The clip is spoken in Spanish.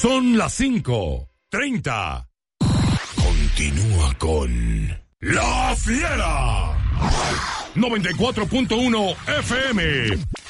Son las 5:30. Continúa con La Fiera. 94.1 FM.